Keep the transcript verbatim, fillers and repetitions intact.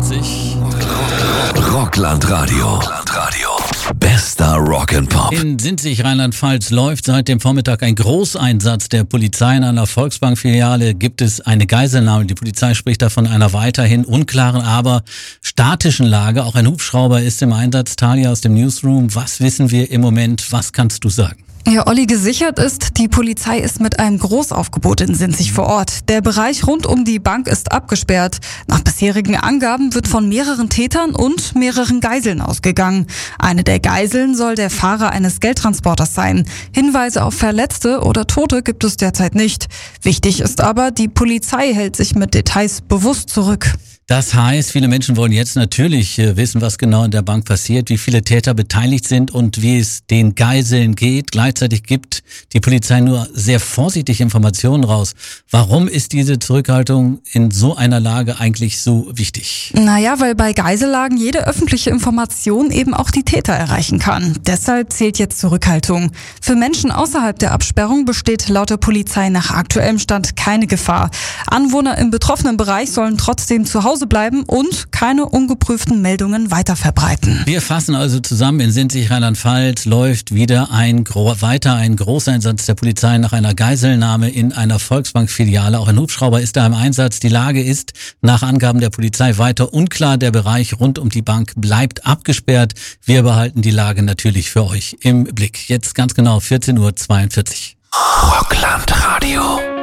vierzig. Rockland Radio. Bester Rock'n'Pop. In Sinzig, Rheinland-Pfalz, läuft seit dem Vormittag ein Großeinsatz der Polizei. In einer Volksbank-Filiale gibt es eine Geiselnahme. Die Polizei spricht da von einer weiterhin unklaren, aber statischen Lage. Auch ein Hubschrauber ist im Einsatz. Talia aus dem Newsroom. Was wissen wir im Moment? Was kannst du sagen? Ja, Olli, gesichert ist, die Polizei ist mit einem Großaufgebot in Sinzig vor Ort. Der Bereich rund um die Bank ist abgesperrt. Nach bisherigen Angaben wird von mehreren Tätern und mehreren Geiseln ausgegangen. Eine der Geiseln soll der Fahrer eines Geldtransporters sein. Hinweise auf Verletzte oder Tote gibt es derzeit nicht. Wichtig ist aber, die Polizei hält sich mit Details bewusst zurück. Das heißt, viele Menschen wollen jetzt natürlich wissen, was genau in der Bank passiert, wie viele Täter beteiligt sind und wie es den Geiseln geht. Gleichzeitig gibt die Polizei nur sehr vorsichtig Informationen raus. Warum ist diese Zurückhaltung in so einer Lage eigentlich so wichtig? Naja, weil bei Geisellagen jede öffentliche Information eben auch die Täter erreichen kann. Deshalb zählt jetzt Zurückhaltung. Für Menschen außerhalb der Absperrung besteht laut der Polizei nach aktuellem Stand keine Gefahr. Anwohner im betroffenen Bereich sollen trotzdem zu Hause bleiben und keine ungeprüften Meldungen weiterverbreiten. Wir fassen also zusammen, in Sinzig, Rheinland-Pfalz läuft wieder ein weiter ein Großeinsatz der Polizei nach einer Geiselnahme in einer Volksbank-Filiale. Auch ein Hubschrauber ist da im Einsatz. Die Lage ist nach Angaben der Polizei weiter unklar. Der Bereich rund um die Bank bleibt abgesperrt. Wir behalten die Lage natürlich für euch im Blick. Jetzt ganz genau vierzehn Uhr zweiundvierzig. Rockland Radio.